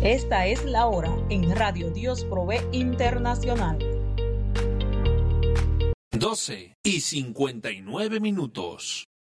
Esta es la hora en Radio Dios Provee Internacional. 12:59.